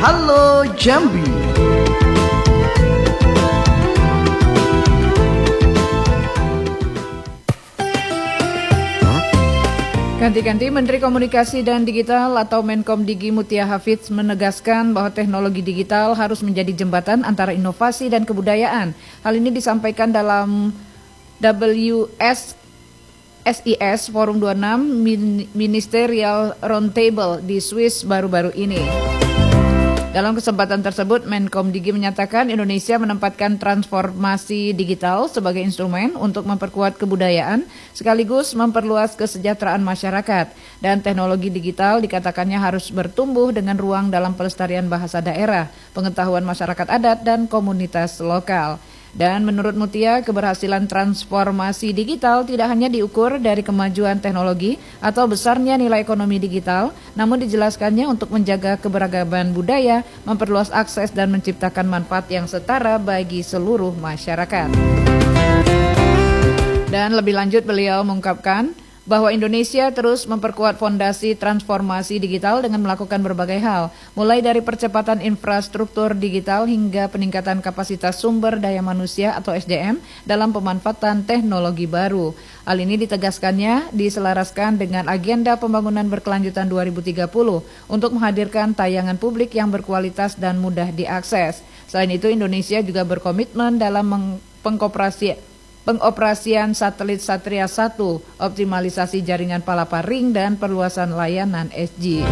Halo Jambi. Ganti-ganti Menteri Komunikasi dan Digital atau Menkomdigi Mutia Hafidz menegaskan bahwa teknologi digital harus menjadi jembatan antara inovasi dan kebudayaan. Hal ini disampaikan dalam SIS Forum 26 Ministerial Roundtable di Swiss baru-baru ini. Dalam kesempatan tersebut, Menkomdigi menyatakan Indonesia menempatkan transformasi digital sebagai instrumen untuk memperkuat kebudayaan sekaligus memperluas kesejahteraan masyarakat. Dan teknologi digital dikatakannya harus bertumbuh dengan ruang dalam pelestarian bahasa daerah, pengetahuan masyarakat adat, dan komunitas lokal. Dan menurut Mutia, keberhasilan transformasi digital tidak hanya diukur dari kemajuan teknologi atau besarnya nilai ekonomi digital, namun dijelaskannya untuk menjaga keberagaman budaya, memperluas akses dan menciptakan manfaat yang setara bagi seluruh masyarakat. Dan lebih lanjut beliau mengungkapkan bahwa Indonesia terus memperkuat fondasi transformasi digital dengan melakukan berbagai hal, mulai dari percepatan infrastruktur digital hingga peningkatan kapasitas sumber daya manusia atau SDM dalam pemanfaatan teknologi baru. Hal ini ditegaskannya diselaraskan dengan agenda pembangunan berkelanjutan 2030 untuk menghadirkan tayangan publik yang berkualitas dan mudah diakses. Selain itu, Indonesia juga berkomitmen dalam pengoperasian satelit Satria 1, optimalisasi jaringan Palapa Ring, dan perluasan layanan SG.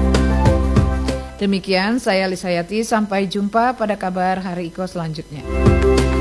Demikian, saya Lisayati, sampai jumpa pada kabar Hari Iko selanjutnya.